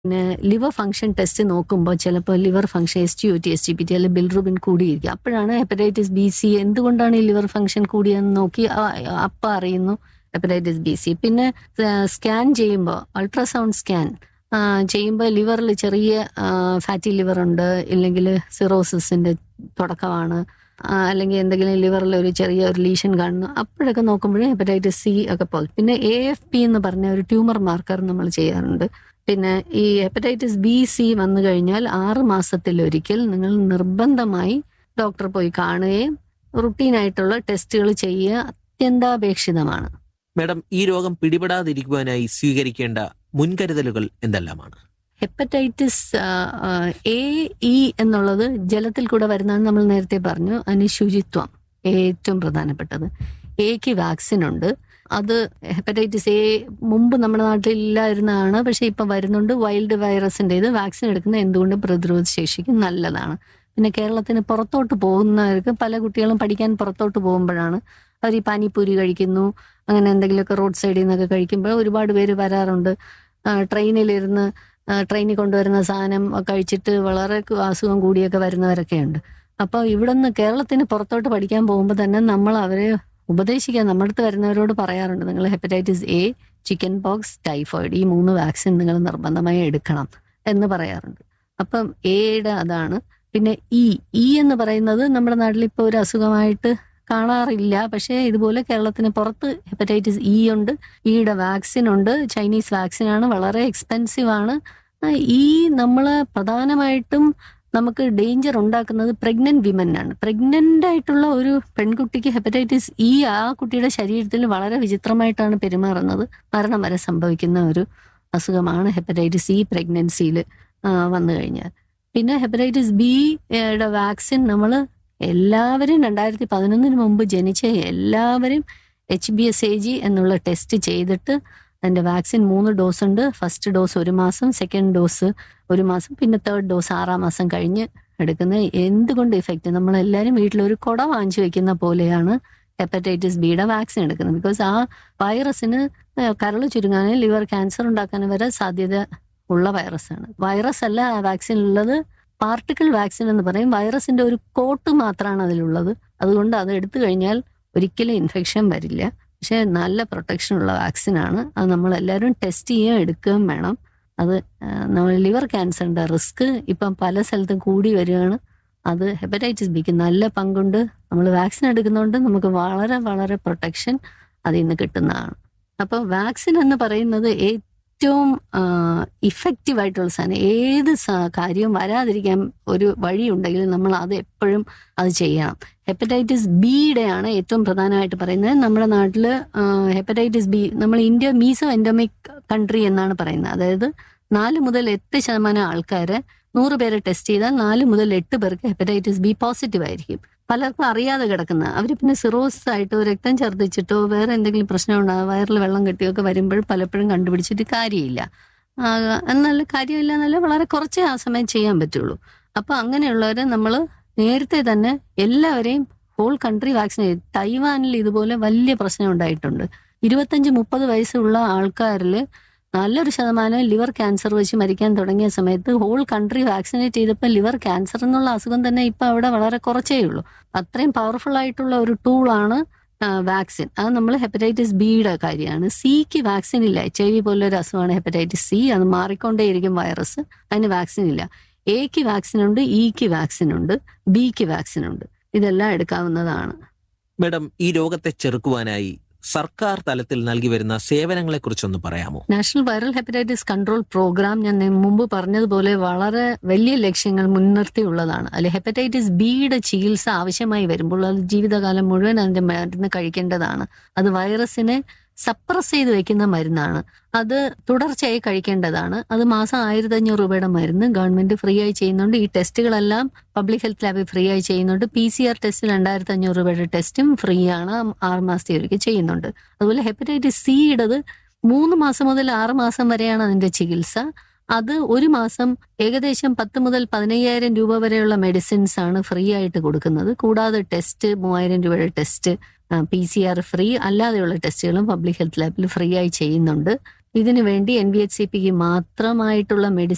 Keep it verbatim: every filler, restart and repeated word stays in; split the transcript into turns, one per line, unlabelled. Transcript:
പിന്നെ liver function test നോക്കുമ്പോൾ ചിലപ്പോൾ liver function S T O T S T P T അല്ലെങ്കിൽ ബിൽറുബിൻ കൂടിയിരിക്കും. അപ്പോഴാണ് ഹെപ്പറ്റൈറ്റിസ് ബി സി എന്തുകൊണ്ടാണ് ഈ ലിവർ ഫംഗ്ഷൻ കൂടിയെന്ന് നോക്കി അപ്പം അറിയുന്നു ഹെപ്പറ്റൈറ്റിസ് ബി സി. പിന്നെ സ്കാൻ ചെയ്യുമ്പോൾ അൾട്രാസൗണ്ട് സ്കാൻ ചെയ്യുമ്പോൾ ലിവറിൽ ചെറിയ ഫാറ്റി ലിവർ ഉണ്ട്, ഇല്ലെങ്കിൽ സിറോസിസിന്റെ തുടക്കമാണ്, അല്ലെങ്കിൽ എന്തെങ്കിലും ലിവറിൽ ഒരു ചെറിയ ഒരു ലീഷൻ കാണുന്നു, അപ്പോഴൊക്കെ നോക്കുമ്പോഴേ ഹെപ്പറ്റൈറ്റിസ് സി ഒക്കെ പോലെ. പിന്നെ എ എഫ് പി എന്ന് പറഞ്ഞ ഒരു ട്യൂമർ മാർക്കർ നമ്മൾ ചെയ്യാറുണ്ട്. പിന്നെ ഈ ഹെപ്പറ്റൈറ്റിസ് ബി സി വന്നു കഴിഞ്ഞാൽ ആറ് മാസത്തിലൊരിക്കൽ നിങ്ങൾ നിർബന്ധമായി ഡോക്ടറെ പോയി കാണുകയും റുട്ടീനായിട്ടുള്ള ടെസ്റ്റുകൾ ചെയ്യുക അത്യന്താപേക്ഷിതമാണ്.
മാഡം, ഈ രോഗം പിടിപെടാതിരിക്കുവാനായി സ്വീകരിക്കേണ്ട മുൻകരുതലുകൾ എന്തെല്ലാമാണ്?
ഹെപ്പറ്റൈറ്റിസ് എ ഇ എന്നുള്ളത് ജലത്തിൽ കൂടെ വരുന്നതെന്ന് നമ്മൾ നേരത്തെ പറഞ്ഞു. അതിന് ശുചിത്വം ഏറ്റവും പ്രധാനപ്പെട്ടത്. എക്ക് വാക്സിൻ ഉണ്ട്. അത് ഹെപ്പറ്റൈറ്റിസ് എ മുമ്പ് നമ്മുടെ നാട്ടിൽ ഇല്ലായിരുന്നതാണ്, പക്ഷെ ഇപ്പം വരുന്നുണ്ട്. വൈൽഡ് വൈറസിൻ്റെ ഇത് വാക്സിൻ എടുക്കുന്നത് എന്തുകൊണ്ട് പ്രതിരോധ ശേഷിക്ക് നല്ലതാണ്. പിന്നെ കേരളത്തിന് പുറത്തോട്ട് പോകുന്നവർക്ക് പല കുട്ടികളും പഠിക്കാൻ പുറത്തോട്ട് പോകുമ്പോഴാണ് അവർ ഈ പാനിപ്പൂരി കഴിക്കുന്നു, അങ്ങനെ എന്തെങ്കിലുമൊക്കെ റോഡ് സൈഡിൽ നിന്നൊക്കെ കഴിക്കുമ്പോൾ ഒരുപാട് പേര് വരാറുണ്ട്. ട്രെയിനിലിരുന്ന് ട്രെയിനിൽ കൊണ്ടുവരുന്ന സാധനം കഴിച്ചിട്ട് വളരെ അസുഖം കൂടിയൊക്കെ വരുന്നവരൊക്കെ ഉണ്ട്. അപ്പോൾ ഇവിടെ നിന്ന് കേരളത്തിന് പുറത്തോട്ട് പഠിക്കാൻ പോകുമ്പോൾ തന്നെ നമ്മൾ അവരെ ഉപദേശിക്കാൻ നമ്മുടെ അടുത്ത് വരുന്നവരോട് പറയാറുണ്ട്, നിങ്ങൾ hepatitis A, chicken pox, typhoid ഈ മൂന്ന് വാക്സിൻ നിങ്ങൾ നിർബന്ധമായി എടുക്കണം എന്ന് പറയാറുണ്ട്. അപ്പം എയുടെ അതാണ്. പിന്നെ ഇ ഇ എന്ന് പറയുന്നത് നമ്മുടെ നാട്ടിൽ ഇപ്പോൾ ഒരു അസുഖമായിട്ട് കാണാറില്ല, പക്ഷേ ഇതുപോലെ കേരളത്തിന് പുറത്ത് ഹെപ്പറ്റൈറ്റിസ് ഇ ഉണ്ട്. ഇയുടെ വാക്സിൻ ഉണ്ട്. ചൈനീസ് വാക്സിനാണ്, വളരെ എക്സ്പെൻസീവ് ആണ്. ഈ നമ്മൾ പ്രധാനമായിട്ടും നമുക്ക് ഡേഞ്ചർ ഉണ്ടാക്കുന്നത് പ്രഗ്നന്റ് വിമനാണ്. പ്രഗ്നന്റ് ആയിട്ടുള്ള ഒരു പെൺകുട്ടിക്ക് ഹെപ്പറ്റൈറ്റിസ് ഇ ആ കുട്ടിയുടെ ശരീരത്തിൽ വളരെ വിചിത്രമായിട്ടാണ് പെരുമാറുന്നത്. മരണം വരെ സംഭവിക്കുന്ന ഒരു അസുഖമാണ് ഹെപ്പറ്റൈറ്റിസ് ഇ പ്രഗ്നൻസിയിൽ വന്നു കഴിഞ്ഞാൽ. പിന്നെ ഹെപ്പറ്റൈറ്റിസ് ബിയുടെ വാക്സിൻ നമ്മൾ എല്ലാവരും രണ്ടായിരത്തി പതിനൊന്നിന് മുമ്പ് ജനിച്ച എല്ലാവരും H B S A G എന്നുള്ള ടെസ്റ്റ് ചെയ്തിട്ട് അതിൻ്റെ വാക്സിൻ മൂന്ന് ഡോസ് ഉണ്ട്. ഫസ്റ്റ് ഡോസ് ഒരു മാസം, സെക്കൻഡ് ഡോസ് ഒരു മാസം, പിന്നെ തേർഡ് ഡോസ് ആറാം മാസം കഴിഞ്ഞ് എടുക്കുന്നത്. എന്തുകൊണ്ട് ഇഫക്റ്റ്? നമ്മളെല്ലാവരും വീട്ടിലൊരു കുട വാങ്ങിച്ചു വെക്കുന്ന പോലെയാണ് ഹെപ്പറ്റൈറ്റിസ് ബിയുടെ വാക്സിൻ എടുക്കുന്നത്. ബിക്കോസ് ആ വൈറസിന് കരൾ ചുരുങ്ങാനും ലിവർ ക്യാൻസർ ഉണ്ടാക്കാനും വരെ സാധ്യത ഉള്ള വൈറസാണ്. വൈറസ് അല്ല ആ വാക്സിനുള്ളത്, പാർട്ടിക്കിൾ വാക്സിൻ എന്ന് പറയും. വൈറസിന്റെ ഒരു കോട്ട് മാത്രമാണ് അതിലുള്ളത്. അതുകൊണ്ട് അത് എടുത്തു കഴിഞ്ഞാൽ ഒരിക്കലും ഇൻഫെക്ഷൻ വരില്ല. പക്ഷെ നല്ല പ്രൊട്ടക്ഷൻ ഉള്ള വാക്സിനാണ്. അത് നമ്മൾ എല്ലാവരും ടെസ്റ്റ് ചെയ്യുകയും എടുക്കുകയും വേണം. അത് നമ്മൾ ലിവർ ക്യാൻസറിന്റെ റിസ്ക് ഇപ്പം പല സ്ഥലത്തും കൂടി വരികയാണ്. അത് ഹെപ്പറ്റൈറ്റിസ് ബിക്ക് നല്ല പങ്കുണ്ട്. നമ്മൾ വാക്സിൻ എടുക്കുന്നതുകൊണ്ട് നമുക്ക് വളരെ വളരെ പ്രൊട്ടക്ഷൻ അതിൽ നിന്ന് കിട്ടുന്നതാണ്. അപ്പോൾ വാക്സിൻ എന്ന് പറയുന്നത് ഏറ്റവും ഇഫക്റ്റീവ് ആയിട്ടുള്ള സാധനം. ഏത് കാര്യവും വരാതിരിക്കാൻ ഒരു വഴി ഉണ്ടെങ്കിൽ നമ്മൾ അത് എപ്പോഴും അത് ചെയ്യണം. ഹെപ്പറ്റൈറ്റിസ് ബിയുടെ ആണ് ഏറ്റവും പ്രധാനമായിട്ട് പറയുന്നത്. നമ്മുടെ നാട്ടിൽ ഹെപ്പറ്റൈറ്റിസ് ബി നമ്മൾ ഇന്ത്യ മീസോ എൻഡമിക് കൺട്രി എന്നാണ് പറയുന്നത്. അതായത് നാല് മുതൽ എട്ട് ശതമാനം ആൾക്കാരെ നൂറ് പേരെ ടെസ്റ്റ് ചെയ്താൽ നാല് മുതൽ എട്ട് പേർക്ക് ഹെപ്പറ്റൈറ്റിസ് ബി പോസിറ്റീവ് ആയിരിക്കും. പലർക്കും അറിയാതെ കിടക്കുന്ന അവർ പിന്നെ സിറോസിസ് ആയിട്ടോ രക്തം ഛർദ്ദിച്ചിട്ടോ വേറെ എന്തെങ്കിലും പ്രശ്നം ഉണ്ടാകും, വയറിൽ വെള്ളം കെട്ടിയൊക്കെ വരുമ്പോൾ പലപ്പോഴും കണ്ടുപിടിച്ചിട്ട് കാര്യമില്ല. എന്നല്ല കാര്യമില്ല എന്നല്ല, വളരെ കുറച്ചേ ആ സമയം ചെയ്യാൻ പറ്റുള്ളൂ. അപ്പോൾ അങ്ങനെയുള്ളവരെ നമ്മൾ നേരത്തെ തന്നെ എല്ലാവരെയും ഹോൾ കൺട്രി വാക്സിനേറ്റ്. തൈവാനിൽ ഇതുപോലെ വലിയ പ്രശ്നം ഉണ്ടായിട്ടുണ്ട്. ഇരുപത്തഞ്ച് മുപ്പത് വയസ്സുള്ള ആൾക്കാരിൽ നല്ലൊരു ശതമാനം ലിവർ ക്യാൻസർ വെച്ച് മരിക്കാൻ തുടങ്ങിയ സമയത്ത് ഹോൾ കൺട്രി വാക്സിനേറ്റ് ചെയ്തപ്പോൾ ലിവർ ക്യാൻസർ എന്നുള്ള അസുഖം തന്നെ ഇപ്പം അവിടെ വളരെ കുറച്ചേ ഉള്ളൂ. അത്രയും പവർഫുൾ ആയിട്ടുള്ള ഒരു ടൂളാണ് വാക്സിൻ. അത് നമ്മൾ ഹെപ്പറ്റൈറ്റിസ് ബിയുടെ കാര്യമാണ്. സിക്ക് വാക്സിൻ ഇല്ല. എച്ച് ഐ വി പോലൊരു അസുഖമാണ് ഹെപ്പറ്റൈറ്റിസ് സി. അത് മാറിക്കൊണ്ടേയിരിക്കും വൈറസ്. അതിന് വാക്സിൻ ഇല്ല. എക്ക് വാക്സിൻ ഉണ്ട്, ഇക്ക് വാക്സിൻ ഉണ്ട്, ബിക്ക് വാക്സിൻ ഉണ്ട്. ഇതെല്ലാം എടുക്കാവുന്നതാണ്.
മാഡം, ഈ രോഗത്തെ ചെറുക്കുവാനായി സർക്കാർ തലത്തിൽ നൽകി വരുന്ന സേവനങ്ങളെ കുറിച്ചൊന്ന് പറയാമോ?
National viral hepatitis control programme ഞാൻ മുമ്പ് പറഞ്ഞതുപോലെ വളരെ വലിയ ലക്ഷ്യങ്ങൾ മുൻനിർത്തിയുള്ളതാണ്. അതിൽ ഹെപ്പറ്റൈറ്റിസ് ബിയുടെ ചികിത്സ ആവശ്യമായി വരുമ്പോൾ അത് ജീവിതകാലം മുഴുവൻ അതിന്റെ മരുന്ന് കഴിക്കേണ്ടതാണ്. അത് വൈറസിനെ സപ്രസ് ചെയ്ത് വെക്കുന്ന മരുന്നാണ്. അത് തുടർച്ചയായി കഴിക്കേണ്ടതാണ്. അത് മാസം ആയിരത്തി അഞ്ഞൂറ് രൂപയുടെ മരുന്ന് ഗവൺമെന്റ് ഫ്രീ ആയി ചെയ്യുന്നുണ്ട്. ഈ ടെസ്റ്റുകളെല്ലാം പബ്ലിക് ഹെൽത്ത് ലാബിൽ ഫ്രീ ആയി ചെയ്യുന്നുണ്ട്. പി സി ആർ ടെസ്റ്റ് രണ്ടായിരത്തി അഞ്ഞൂറ് രൂപയുടെ ടെസ്റ്റും ഫ്രീ ആണ്, ആറ് മാസത്തേക്ക് ചെയ്യുന്നുണ്ട്. അതുപോലെ ഹെപ്പറ്റൈറ്റിസ് സിയുടേത് മൂന്ന് മാസം മുതൽ ആറ് മാസം വരെയാണ് അതിന്റെ ചികിത്സ. അത് ഒരു മാസം ഏകദേശം പത്ത് മുതൽ പതിനയ്യായിരം രൂപ വരെയുള്ള മെഡിസിൻസ് ആണ് ഫ്രീ ആയിട്ട് കൊടുക്കുന്നത്. കൂടാതെ ടെസ്റ്റ് മൂവായിരം രൂപയുടെ test, P C are free, അല്ലാതെയുള്ള ടെസ്റ്റുകളും പബ്ലിക് ഹെൽത്ത് ലാബിൽ ഫ്രീ ആയി ചെയ്യുന്നുണ്ട്. ഇതിനു വേണ്ടി എൻ ബി എച്ച് സി പിക്ക് മാത്രമായിട്ടുള്ള മെഡിസിൻ